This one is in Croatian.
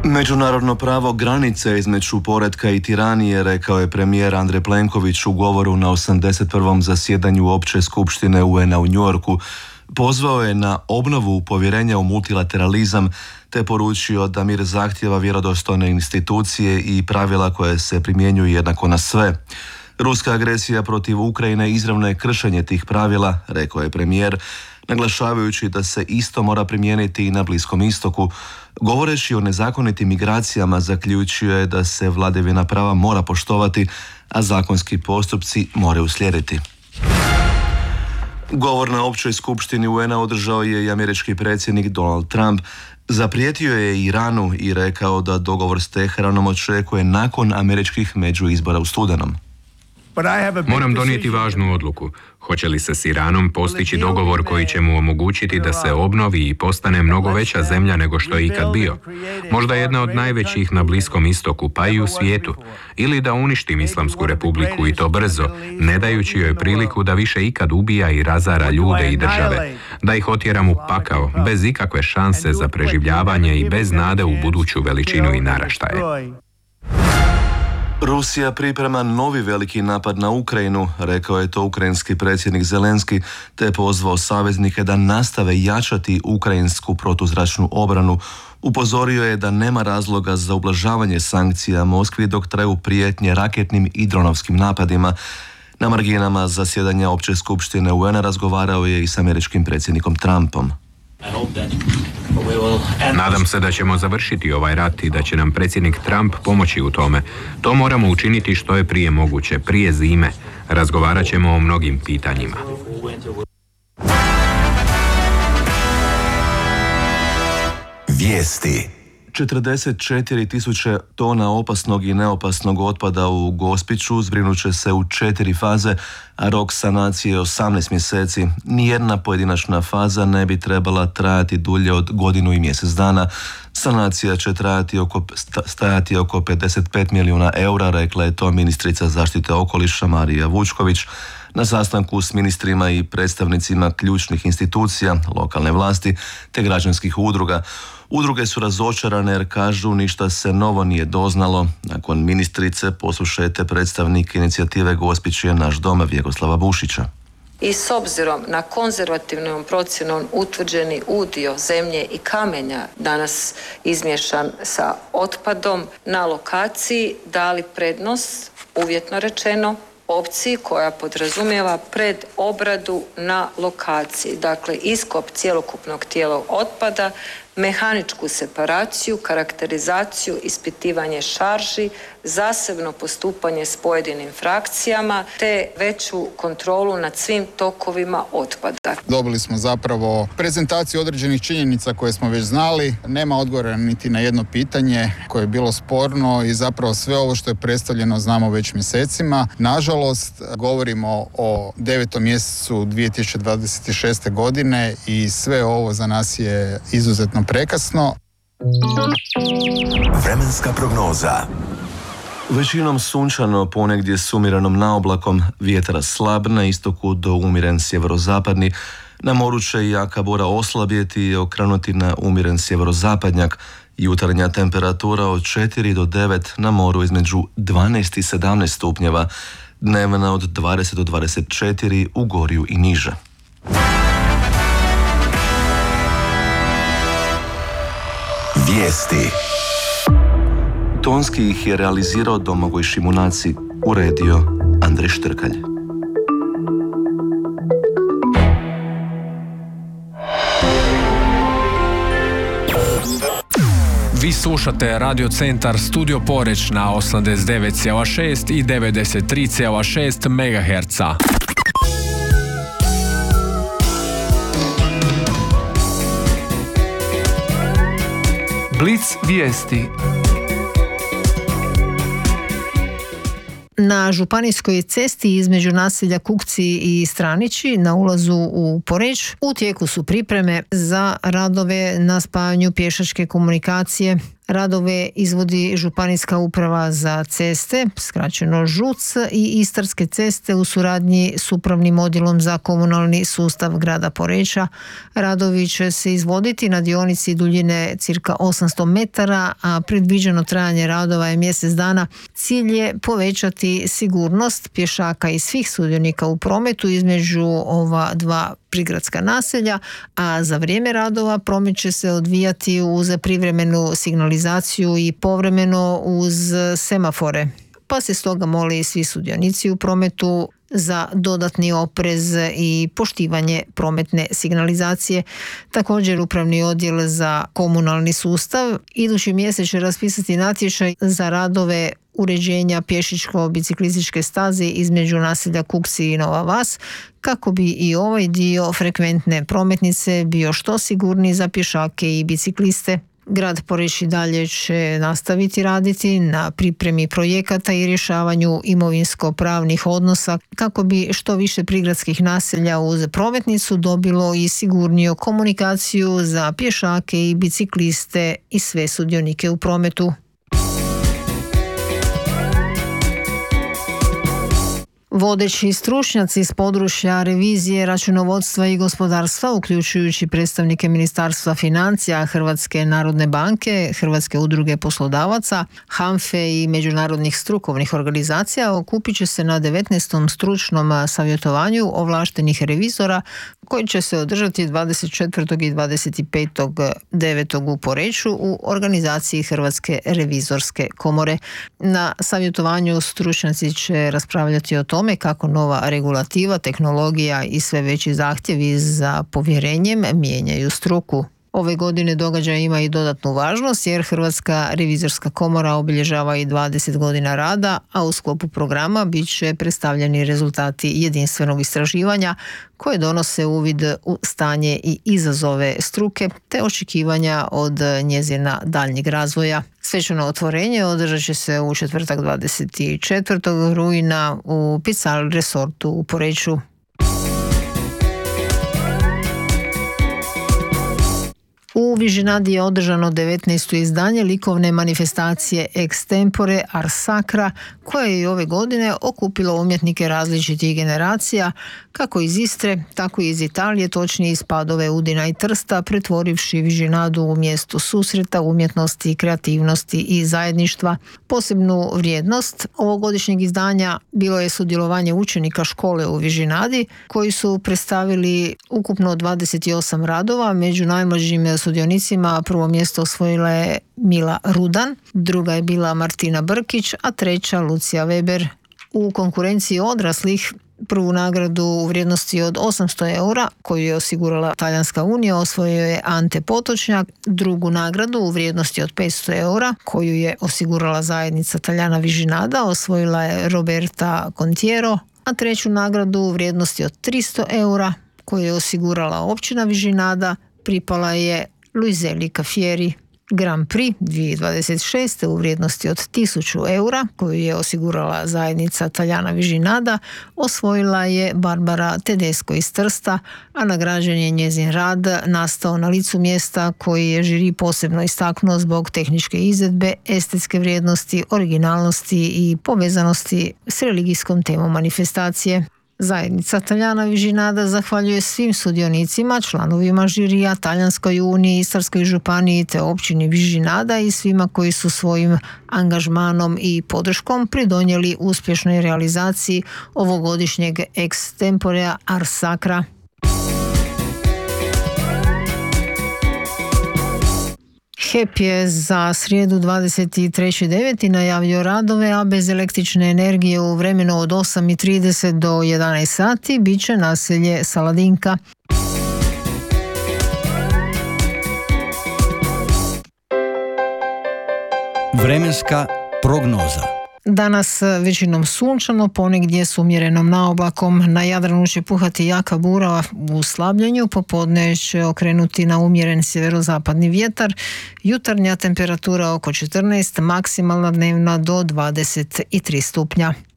Međunarodno pravo granice između poretka i tiranije, rekao je premijer Andrej Plenković u govoru na 81. zasjedanju Opće skupštine UN-a u Njujorku. Pozvao je na obnovu povjerenja u multilateralizam te poručio da mir zahtijeva vjerodostojne institucije i pravila koje se primjenjuju jednako na sve. Ruska agresija protiv Ukrajine izravno je kršenje tih pravila, rekao je premijer, naglašavajući da se isto mora primijeniti i na Bliskom istoku. Govoreći o nezakonitim migracijama, zaključio je da se vladavina prava mora poštovati, a zakonski postupci moraju uslijediti. Govor na Općoj skupštini UN-a održao je i američki predsjednik Donald Trump. Zaprijetio je Iranu i rekao da dogovor s Teheranom očekuje nakon američkih međuizbora u studenom. Moram donijeti važnu odluku. Hoće li se s Iranom postići dogovor koji će mu omogućiti da se obnovi i postane mnogo veća zemlja nego što je ikad bio? Možda jedna od najvećih na Bliskom istoku, pa i u svijetu. Ili da uništim Islamsku republiku i to brzo, ne dajući joj priliku da više ikad ubija i razara ljude i države. Da ih otjeram u pakao, bez ikakve šanse za preživljavanje i bez nade u buduću veličinu i naraštaje. Rusija priprema novi veliki napad na Ukrajinu, rekao je to ukrajinski predsjednik Zelenski, te je pozvao saveznike da nastave jačati ukrajinsku protuzračnu obranu. Upozorio je da nema razloga za ublažavanje sankcija Moskvi dok traju prijetnje raketnim i dronovskim napadima. Na marginama zasjedanja Opće skupštine UN-a razgovarao je i s američkim predsjednikom Trumpom. Nadam se da ćemo završiti ovaj rat i da će nam predsjednik Trump pomoći u tome. To moramo učiniti što je prije moguće, prije zime. Razgovarat ćemo o mnogim pitanjima. Vijesti. 44.000 tona opasnog i neopasnog otpada u Gospiću zbrinut će se u 4 faze, a rok sanacije je 18 mjeseci. Nijedna pojedinačna faza ne bi trebala trajati dulje od godinu i mjesec dana. Sanacija će stajati oko 55 milijuna eura, rekla je to ministrica zaštite okoliša Marija Vučković na sastanku s ministrima i predstavnicima ključnih institucija, lokalne vlasti te građanskih udruga. Udruge su razočarane jer kažu ništa se novo nije doznalo. Nakon ministrice poslušajte predstavnike inicijative Gospić je naš dom Vjekoslava Bušića. I s obzirom na konzervativnom procjenom utvrđeni udio zemlje i kamenja danas izmješan sa otpadom na lokaciji dali prednost, uvjetno rečeno, opciji koja podrazumijeva predobradu na lokaciji. Dakle, iskop cjelokupnog tijela otpada, mehaničku separaciju, karakterizaciju, ispitivanje šarži, zasebno postupanje s pojedinim frakcijama te veću kontrolu nad svim tokovima otpada. Dobili smo zapravo prezentaciju određenih činjenica koje smo već znali. Nema odgovora niti na jedno pitanje koje je bilo sporno i zapravo sve ovo što je predstavljeno znamo već mjesecima. Nažalost, govorimo o 9. mjesecu 2026. godine i sve ovo za nas je izuzetno prekasno. Vremenska prognoza. Većinom sunčano, ponegdje s umjerenom naoblakom, vjetar slab, na istoku do umjeren sjeverozapadni. Na moru će jaka bura oslabjeti i okrenuti na umjeren sjeverozapadnjak. Jutarnja temperatura od 4 do 9, na moru između 12 i 17 stupnjeva. Dnevna od 20 do 24, u Gorju i niže. Vijesti. Tonski ih je realizirao Domagoj Šimunaci, uredio Andrej Štrkalj. Vi slušate Radio Centar Studio Poreć na 89,6 i 93,6 MHz. Blic vijesti. Na županijskoj cesti između naselja Kukci i Stranići na ulazu u Poreč u tijeku su pripreme za radove na spajanju pješačke komunikacije, Radove izvodi Županijska uprava za ceste, skraćeno ŽUC, i Istarske ceste u suradnji s Upravnim odjelom za komunalni sustav grada Poreča. Radovi će se izvoditi na dionici duljine cirka 800 metara, a predviđeno trajanje radova je mjesec dana. Cilj je povećati sigurnost pješaka i svih sudionika u prometu između ova dva prigradska naselja, a za vrijeme radova promet će se odvijati uz privremenu signalizaciju i povremeno uz semafore. Pa se stoga moli svi sudionici u prometu za dodatni oprez i poštivanje prometne signalizacije. Također Upravni odjel za komunalni sustav idući mjesec će raspisati natječaj za radove uređenja pješičko-biciklističke staze između naselja Kukci i Nova Vas, kako bi i ovaj dio frekventne prometnice bio što sigurniji za pješake i bicikliste. Grad Poreč i dalje će nastaviti raditi na pripremi projekata i rješavanju imovinsko-pravnih odnosa kako bi što više prigradskih naselja uz prometnicu dobilo i sigurniju komunikaciju za pješake i bicikliste i sve sudionike u prometu. Vodeći stručnjaci iz područja revizije, računovodstva i gospodarstva, uključujući predstavnike Ministarstva financija, Hrvatske narodne banke, Hrvatske udruge poslodavaca, HANFE i međunarodnih strukovnih organizacija, okupit će se na 19. stručnom savjetovanju ovlaštenih revizora koji će se održati 24. i 25.9. u Poreču u organizaciji Hrvatske revizorske komore. Na savjetovanju stručnjaci će raspravljati o tome kako nova regulativa, tehnologija i sve veći zahtjevi za povjerenjem mijenjaju struku. Ove godine događaj ima i dodatnu važnost jer Hrvatska revizorska komora obilježava i 20 godina rada, a u sklopu programa bit će predstavljeni rezultati jedinstvenog istraživanja koje donose uvid u stanje i izazove struke te očekivanja od njezina daljnjeg razvoja. Svečano otvorenje održat će se u četvrtak 24. rujna u Pical Resortu u Poreču. U Vižinadi je održano 19. izdanje likovne manifestacije Extempore Ars Sacra, koje je i ove godine okupilo umjetnike različitih generacija, kako iz Istre, tako i iz Italije, točnije iz Padove, Udina i Trsta, pretvorivši Vižinadu u mjesto susreta, umjetnosti, kreativnosti i zajedništva. Posebnu vrijednost ovogodišnjeg izdanja bilo je sudjelovanje učenika škole u Vižinadi, koji su predstavili ukupno 28 radova. Među najmlađim sudionicima prvo mjesto osvojila je Mila Rudan, druga je bila Martina Brkić, a treća Lucija Weber. U konkurenciji odraslih prvu nagradu u vrijednosti od 800 eura, koju je osigurala Talijanska unija, osvojio je Ante Potočnjak, drugu nagradu u vrijednosti od 500 eura, koju je osigurala zajednica Taljana Vižinada, osvojila je Roberta Contiero, a treću nagradu u vrijednosti od 300 eura, koju je osigurala općina Vižinada, pripala je Luizeli Cafieri. Grand Prix 2026. u vrijednosti od 1000 eura, koju je osigurala zajednica Taljana Vižinada, osvojila je Barbara Tedesco iz Trsta, a nagrađen je njezin rad nastao na licu mjesta koji je žiri posebno istaknuo zbog tehničke izvedbe, estetske vrijednosti, originalnosti i povezanosti s religijskom temom manifestacije. Zajednica Taljana Vižinada zahvaljuje svim sudionicima, članovima žirija, Talijanskoj uniji, Istarskoj županiji te općini Vižinada i svima koji su svojim angažmanom i podrškom pridonijeli uspješnoj realizaciji ovogodišnjeg Extemporea Ars Sacra. HEP je za srijedu 23.9. najavio radove, a bez električne energije u vremenu od 8:30 do 11 sati bit će naselje Saladinka. Vremenska prognoza. Danas većinom sunčano, ponegdje s umjerenom naoblakom. Na Jadranu će puhati jaka bura u slabljenju, popodne će okrenuti na umjeren sjeverozapadni vjetar. Jutarnja temperatura oko 14, maksimalna dnevna do 23 stupnja.